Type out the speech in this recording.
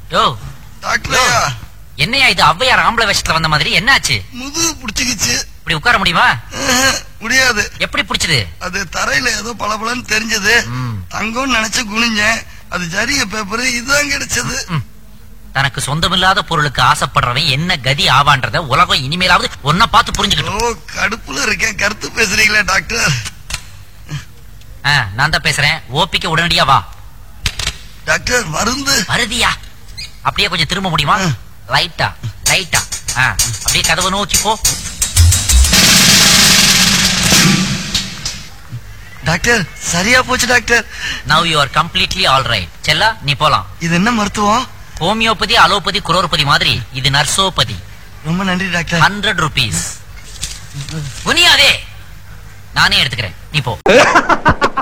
யோ டாக்டரையா என்னையா இது ஔவையார் ஆம்பளை வேஷத்துல வந்த மாதிரி என்னாச்சு? முதுகு புடிச்சுக்கிச்சு. இப்படி உட்கார முடியுமா? முடியாது. எப்படி புடிச்சது? அது தரையில ஏதோ பளபளன்னு தெரிஞ்சது. தங்கம்னு நினைச்சு குனிஞ்சேன். அது ஜரிய பேப்பர் இதுதான் கிடைச்சது. தனக்கு சொந்தமில்லாத பொருளுக்கு ஆசைப்படுறவன் என்ன கதி ஆவான்றத உலகம் இனிமேலாவது ஒன்ன பார்த்து புரிஞ்சுக்கணும். ஓ கடுப்புல இருக்கேன். கருத்து பேசுறீங்களா டாக்டர்? நான் தான் பேசுறேன். ஓபிக்க உடனடியா வா. டாக்டர் மருந்து வருதியா? அப்படியே கொஞ்சம் திரும்ப முடியுமா? லைட்டா லைட்டா. அப்படியே கதவை நோக்கி போ. டாக்டர் சரியா போச்சு doctor. Now you are completely all right. செல்லா நீ போலாம். இது என்ன மருத்துவம்? ஹோமியோபதி, அலோபதி, குரோர்பதி மாதிரி இது நர்சோபதி. ரொம்ப நன்றி டாக்டர். 100 rupees. குனியாதே, நானே எடுத்துக்கிறேன். நீ போ.